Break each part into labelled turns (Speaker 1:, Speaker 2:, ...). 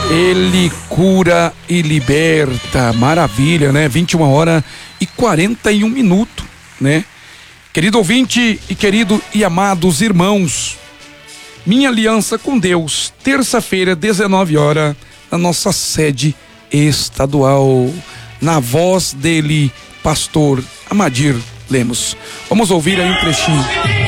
Speaker 1: Ele cura e liberta. Maravilha, né? 21h41, né? Querido ouvinte e querido e amados irmãos, minha aliança com Deus, terça-feira, 19h, na nossa sede estadual, na voz dele, pastor Amadir Lemos. Vamos ouvir aí um trechinho.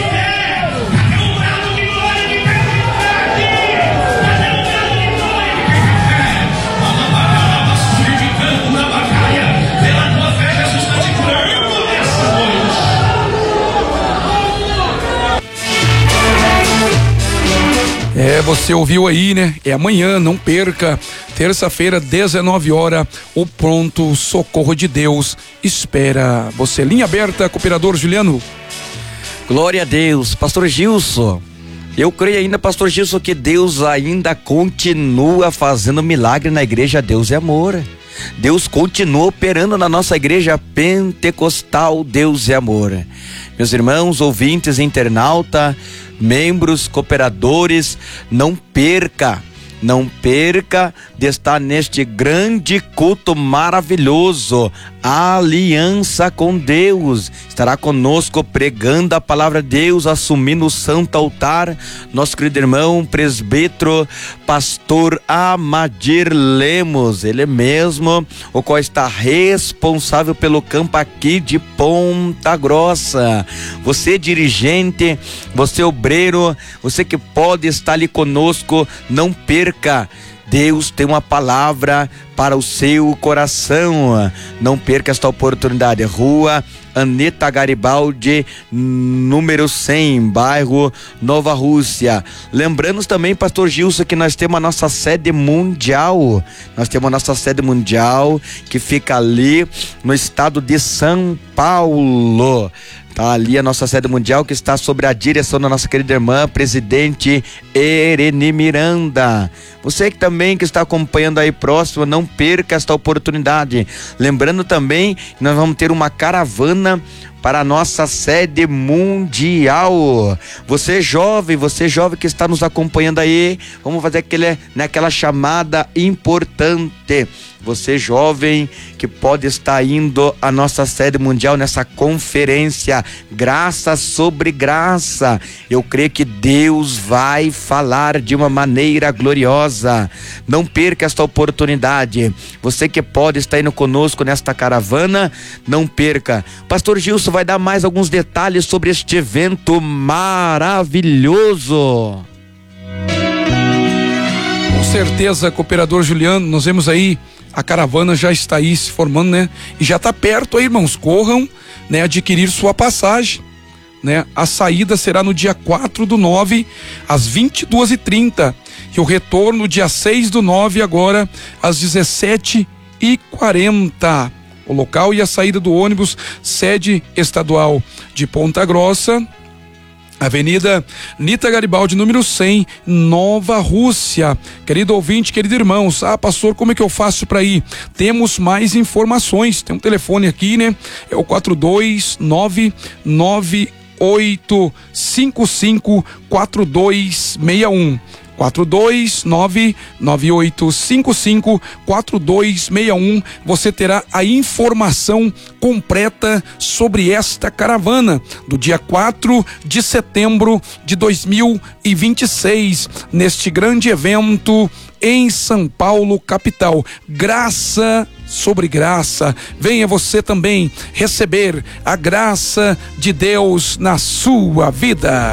Speaker 1: Você ouviu aí, né? É amanhã, não perca. Terça-feira, 19h, o pronto socorro de Deus espera você. Linha aberta, cooperador Juliano.
Speaker 2: Glória a Deus. Pastor Gilson, eu creio ainda, pastor Gilson, que Deus ainda continua fazendo milagre na igreja Deus é Amor. Deus continua operando na nossa igreja pentecostal Deus é Amor. Meus irmãos, ouvintes, internauta, membros, cooperadores, não perca de estar neste grande culto maravilhoso, a aliança com Deus. Estará conosco pregando a palavra de Deus, assumindo o santo altar, nosso querido irmão presbítero pastor Amadir Lemos, ele mesmo, o qual está responsável pelo campo aqui de Ponta Grossa. Você dirigente, você obreiro, você que pode estar ali conosco, não perca. Deus tem uma palavra para o seu coração. Não perca esta oportunidade. Rua Aneta Garibaldi, número 100, bairro Nova Rússia. Lembrando também, pastor Gilson, que nós temos a nossa sede mundial. Nós temos a nossa sede mundial que fica ali no estado de São Paulo. Tá ali a nossa sede mundial, que está sob a direção da nossa querida irmã, presidente Ereni Miranda. Você que também que está acompanhando aí próximo, não perca esta oportunidade. Lembrando também que nós vamos ter uma caravana para a nossa sede mundial. Você jovem que está nos acompanhando aí, vamos fazer naquela chamada importante. Você jovem que pode estar indo à nossa sede mundial nessa conferência, graça sobre graça. Eu creio que Deus vai falar de uma maneira gloriosa. Não perca esta oportunidade. Você que pode estar indo conosco nesta caravana, não perca. Pastor Gilson vai dar mais alguns detalhes sobre este evento maravilhoso.
Speaker 1: Com certeza, cooperador Juliano, nós vemos aí a caravana já está aí se formando, né? E já está perto aí, irmãos, corram, né? Adquirir sua passagem, né? A saída será no dia 4/9, às 22h30, e o retorno dia 6/9, agora às 17h40. O local e a saída do ônibus, sede estadual de Ponta Grossa, Avenida Aneta Garibaldi, número 100, Nova Rússia. Querido ouvinte, querido irmãos, pastor, como é que eu faço para ir? Temos mais informações, tem um telefone aqui, né? É o 42998554261. 42998554261. Você terá a informação completa sobre esta caravana do dia 4 de setembro de 2026, neste grande evento em São Paulo, capital. Graça sobre graça. Venha você também receber a graça de Deus na sua vida.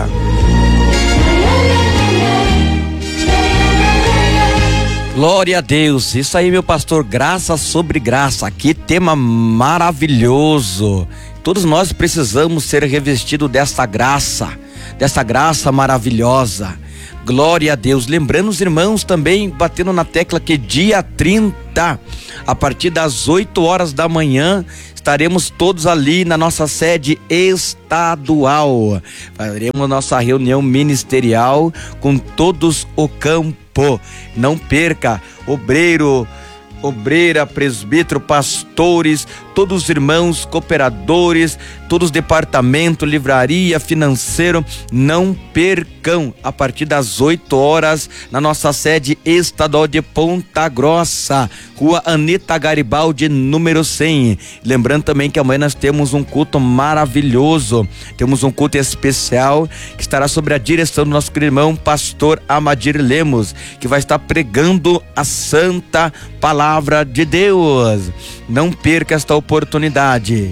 Speaker 2: Glória a Deus, isso aí, meu pastor, graça sobre graça, que tema maravilhoso. Todos nós precisamos ser revestidos dessa graça maravilhosa. Glória a Deus. Lembrando os irmãos também, batendo na tecla, que dia 30, a partir das 8h da manhã, estaremos todos ali na nossa sede estadual. Faremos nossa reunião ministerial com todos o campo. Não perca, obreiro, obreira, presbítero, pastores, todos os irmãos, cooperadores, todos os departamentos, livraria, financeiro, não percam a partir das 8 horas na nossa sede estadual de Ponta Grossa, Rua Anita Garibaldi, número 100. Lembrando também que amanhã nós temos um culto maravilhoso, temos um culto especial que estará sob a direção do nosso querido irmão pastor Amadir Lemos, que vai estar pregando a santa palavra de Deus. Não perca esta oportunidade.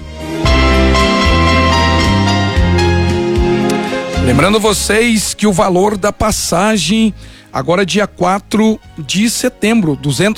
Speaker 1: Lembrando vocês que o valor da passagem agora dia 4 de setembro,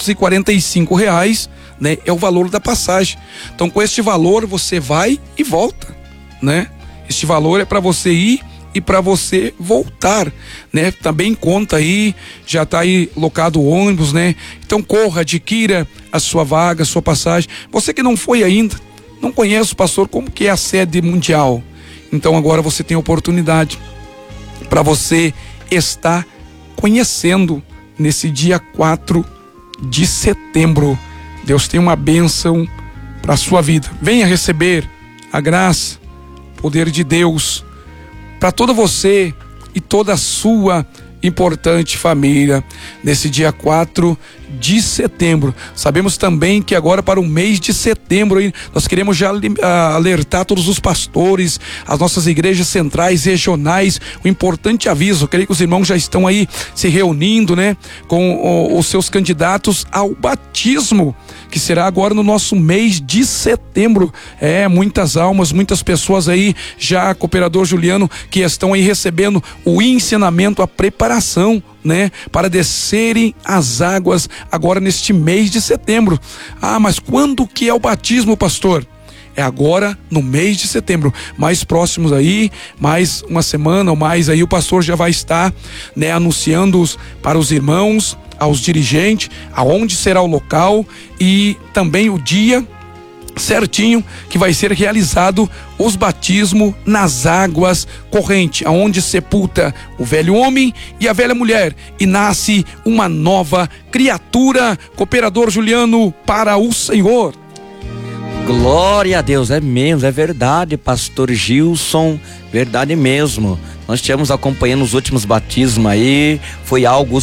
Speaker 1: R$245, né? É o valor da passagem. Então com este valor você vai e volta, né? Este valor é para você ir e para você voltar, né? Também conta aí, já está aí locado o ônibus, né? Então corra, adquira a sua vaga, a sua passagem. Você que não foi ainda, não conhece o pastor, como que é a sede mundial? Então agora você tem oportunidade para você estar conhecendo nesse dia 4 de setembro. Deus tem uma bênção para a sua vida. Venha receber a graça, o poder de Deus para toda você e toda a sua importante família nesse dia 4 de setembro. Sabemos também que agora para o mês de setembro nós queremos já alertar todos os pastores, as nossas igrejas centrais, regionais, um importante aviso. Eu creio que os irmãos já estão aí se reunindo, né, com os seus candidatos ao batismo, que será agora no nosso mês de setembro. Muitas almas, muitas pessoas aí, já cooperador Juliano, que estão aí recebendo o ensinamento, a preparação, né, para descerem as águas agora neste mês de setembro. Mas quando que é o batismo, pastor? É agora no mês de setembro, mais próximos aí, mais uma semana ou mais aí o pastor já vai estar, né, anunciando para os irmãos, aos dirigentes, aonde será o local e também o dia certinho que vai ser realizado os batismos nas águas correntes, aonde sepulta o velho homem e a velha mulher e nasce uma nova criatura. Cooperador Juliano, para o Senhor.
Speaker 2: Glória a Deus, é mesmo, é verdade, pastor Gilson, verdade mesmo. Nós estivemos acompanhando os últimos batismos aí, foi algo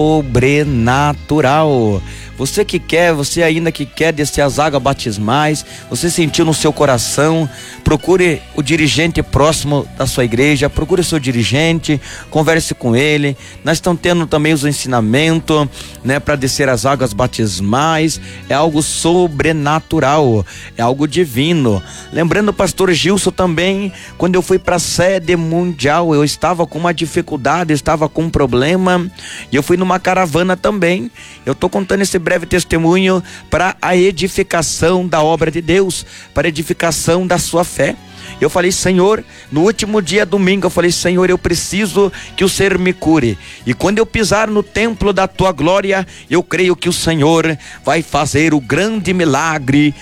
Speaker 2: sobrenatural. Você que quer, você ainda que quer descer as águas batismais, você sentiu no seu coração, procure o dirigente próximo da sua igreja, procure o seu dirigente, converse com ele. Nós estamos tendo também os ensinamentos, né, para descer as águas batismais. É algo sobrenatural, é algo divino. Lembrando o pastor Gilson também, quando eu fui para a sede mundial, eu estava com uma dificuldade, eu estava com um problema, e eu fui numa caravana também. Eu estou contando esse breve testemunho para a edificação da obra de Deus, para a edificação da sua fé. Eu falei, Senhor, no último dia, domingo, eu falei, Senhor, eu preciso que o Senhor me cure. E quando eu pisar no templo da tua glória, eu creio que o Senhor vai fazer o grande milagre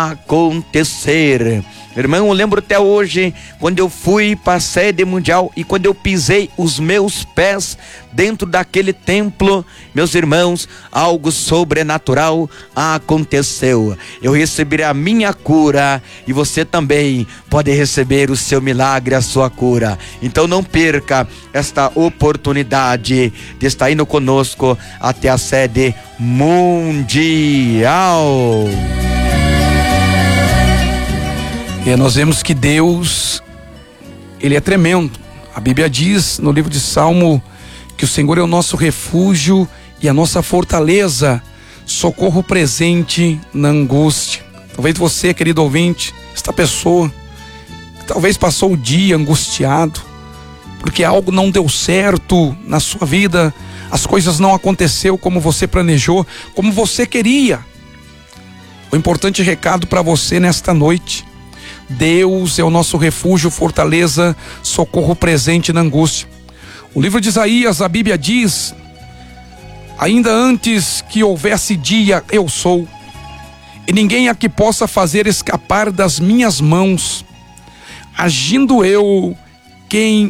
Speaker 2: acontecer. Irmão, eu lembro até hoje, quando eu fui para a sede mundial e quando eu pisei os meus pés dentro daquele templo, meus irmãos, algo sobrenatural aconteceu. Eu recebi a minha cura e você também pode receber o seu milagre, a sua cura. Então não perca esta oportunidade de estar indo conosco até a sede mundial.
Speaker 1: Nós vemos que Deus, Ele é tremendo. A Bíblia diz no livro de Salmo que o Senhor é o nosso refúgio e a nossa fortaleza, socorro presente na angústia. Talvez você, querido ouvinte, esta pessoa, talvez passou o dia angustiado, porque algo não deu certo na sua vida, as coisas não aconteceu como você planejou, como você queria. O importante recado para você nesta noite: Deus é o nosso refúgio, fortaleza, socorro presente na angústia. O livro de Isaías, a Bíblia diz: ainda antes que houvesse dia, eu sou, e ninguém aqui possa fazer escapar das minhas mãos. Agindo eu, quem